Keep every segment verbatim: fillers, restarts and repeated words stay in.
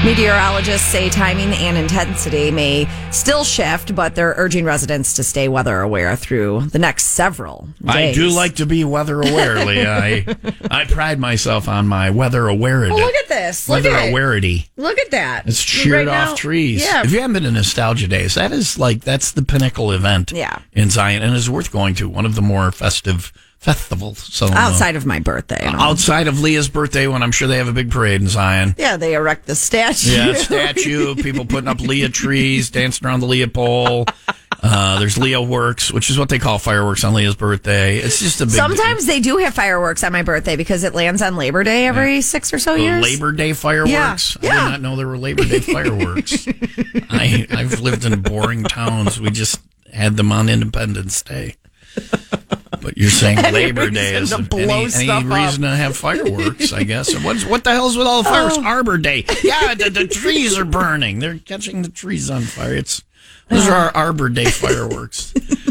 Meteorologists say timing and intensity may still shift, but they're urging residents to stay weather aware through the next several days. I do like to be weather aware, Leah. I, I pride myself on my weather awareness. Oh, look at this. Look weather at awareness. Look at that. It's sheared Right off now, trees. Yeah. If you haven't been to Nostalgia Days, that is like, that's the pinnacle event Yeah. in Zion, and it's worth going to. One of the more festive festivals. So, uh, Outside of my birthday. and all. outside of Leah's birthday, when I'm sure they have a big parade in Zion. Yeah, they erect the statue. Yeah, statue, people putting up Leah trees, dancing around the Leah pole. Uh, there's Leah Works, which is what they call fireworks on Leah's birthday. It's just a big Sometimes they do have fireworks on my birthday because it lands on Labor Day every yeah. six or so years. Labor Day fireworks? Yeah. I yeah. did not know there were Labor Day fireworks. I, I've lived in boring towns. We just had them on Independence Day. But you're saying Labor Day is to blow any, stuff any reason up. to have fireworks, I guess. What's, what the hell's with all the fireworks? Oh. Arbor Day. Yeah, the, the trees are burning. They're catching the trees on fire. It's Those are our Arbor Day fireworks.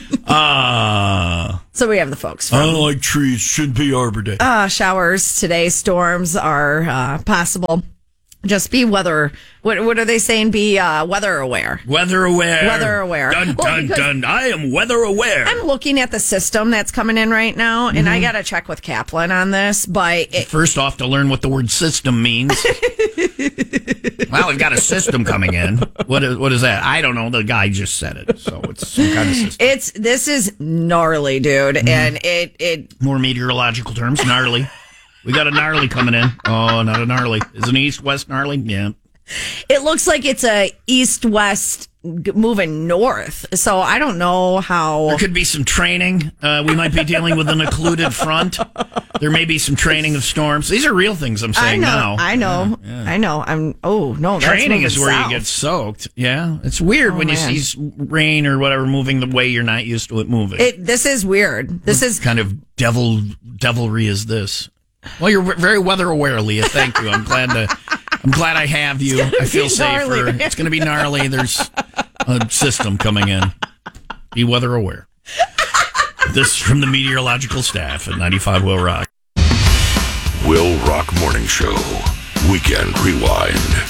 Uh, so we have the folks from... I don't like trees. Shouldn't be Arbor Day. Uh, showers today. Storms are uh, possible. Just be weather. What what are they saying? Be uh, weather aware. Weather aware. Weather aware. Dun Well, dun dun. I am weather aware. I'm looking at the system that's coming in right now, and mm-hmm. I got to check with Kaplan on this. But it, first off, to learn what the word system means. Well, we've got a system coming in. What is what is that? I don't know. The guy just said it, so it's some kind of system. It's this is gnarly, dude, mm-hmm. and it it more meteorological terms. Gnarly. We got a gnarly coming in. Oh, not a gnarly. Is it an east-west gnarly? Yeah. It looks like it's a east-west moving north. So I don't know how... There could be some training. Uh, we might be dealing with an occluded front. There may be some training of storms. These are real things I'm saying I know, now. I know. Yeah, yeah. I know. I'm. Oh, no. That's training is where south. you get soaked. Yeah. It's weird oh, when man. you see rain or whatever moving the way you're not used to it moving. It, this is weird. This what is... kind of devil devilry is this? Well, you're very weather aware, Leah. Thank you. I'm glad to. I'm glad I have you. I feel safer. Gnarly. It's going to be gnarly. There's a system coming in. Be weather aware. This is from the meteorological staff at ninety-five Will Rock. Will Rock Morning Show. Weekend Rewind.